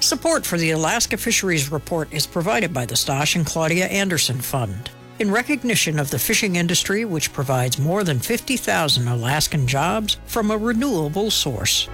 Support for the Alaska Fisheries Report is provided by the Stosh and Claudia Anderson Fund. In recognition of the fishing industry, which provides more than 50,000 Alaskan jobs from a renewable source.